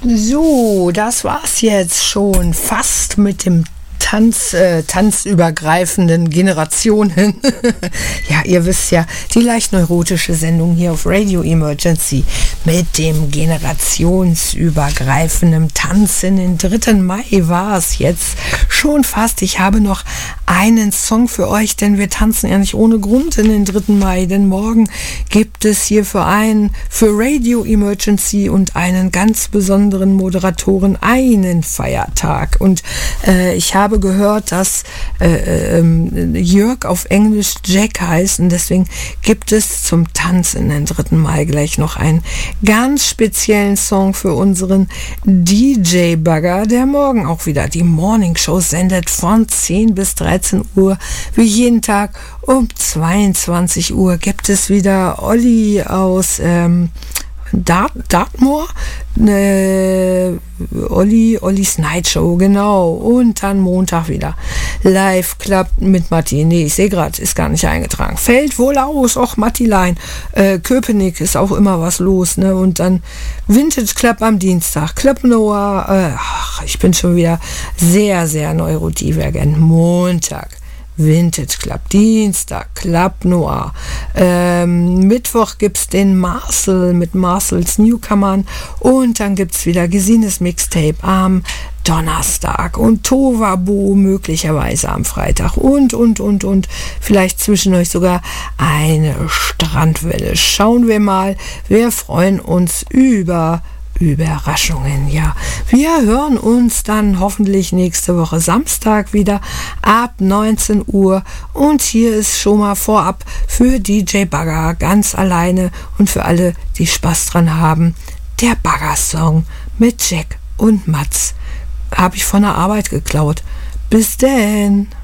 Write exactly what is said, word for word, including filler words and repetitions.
So, das war's jetzt schon fast mit dem Tanz, äh, tanzübergreifenden Generationen. Ja, ihr wisst ja, die leicht neurotische Sendung hier auf Radio Emergency mit dem generationsübergreifenden Tanzen. Den dritten Mai war es jetzt schon fast. Ich habe noch einen Song für euch, denn wir tanzen ja nicht ohne Grund in den dritten Mai, denn morgen gibt es hier für einen, für Radio Emergency und einen ganz besonderen Moderatoren einen Feiertag. Und äh, ich habe gehört, dass äh, äh, Jörg auf Englisch Jack heißt und deswegen gibt es zum Tanzen den dritten Mai gleich noch einen ganz speziellen Song für unseren D J-Bagger, der morgen auch wieder die Morning Show sendet von zehn bis dreizehn Uhr. Wie jeden Tag um zweiundzwanzig Uhr gibt es wieder Olli aus ähm, Dart, Dartmoor, äh, Olli, Ollis Night Show, genau. Und dann Montag wieder Live Club mit Matti. Nee, ich sehe gerade, ist gar nicht eingetragen. Fällt wohl aus, auch Mattilein. Äh, Köpenick ist auch immer was los, ne? Und dann Vintage Club am Dienstag. Club Noah, äh, ach, ich bin schon wieder sehr, sehr neurodivergent. Montag Vintage Club, Dienstag Club Noir, ähm, Mittwoch gibt's den Marcel mit Marcels Newcomern und dann gibt's wieder Gesines Mixtape am Donnerstag und Tovabo möglicherweise am Freitag und, und, und, und vielleicht zwischen euch sogar eine Strandwelle. Schauen wir mal, wir freuen uns über Überraschungen, ja. Wir hören uns dann hoffentlich nächste Woche Samstag wieder ab neunzehn Uhr und hier ist schon mal vorab für D J Bagger ganz alleine und für alle, die Spaß dran haben, der Bagger-Song mit Jack und Mats. Habe ich von der Arbeit geklaut. Bis denn!